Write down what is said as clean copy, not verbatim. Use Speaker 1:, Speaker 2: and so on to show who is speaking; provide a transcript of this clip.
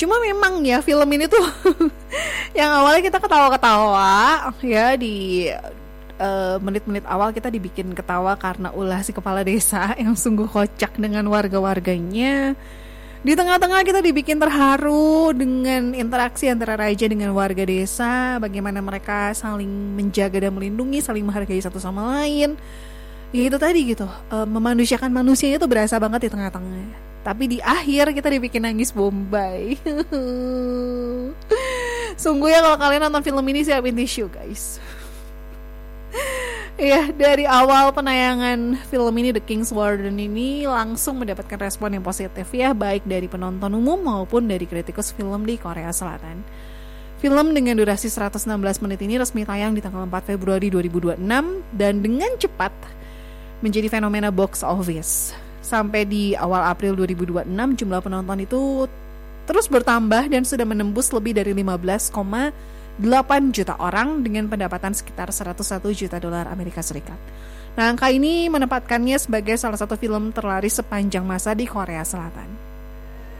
Speaker 1: Cuma memang ya film ini tuh yang awalnya kita ketawa-ketawa ya di menit-menit awal kita dibikin ketawa karena ulah si kepala desa yang sungguh kocak dengan warga-warganya. Di tengah-tengah kita dibikin terharu dengan interaksi antara raja dengan warga desa, bagaimana mereka saling menjaga dan melindungi, saling menghargai satu sama lain. Ya itu tadi gitu, memanusiakan manusia itu berasa banget di tengah-tengah. Tapi di akhir kita dibikin nangis bombay. Sungguh ya kalau kalian nonton film ini siapin tisu guys. Ya, dari awal penayangan film ini The King's Warden ini langsung mendapatkan respon yang positif ya, baik dari penonton umum maupun dari kritikus film di Korea Selatan. Film dengan durasi 116 menit ini resmi tayang di tanggal 4 Februari 2026 dan dengan cepat menjadi fenomena box office. Sampai di awal April 2026 jumlah penonton itu terus bertambah dan sudah menembus lebih dari 15,8 juta orang dengan pendapatan sekitar 101 juta dolar Amerika Serikat. Nah, angka ini menempatkannya sebagai salah satu film terlaris sepanjang masa di Korea Selatan.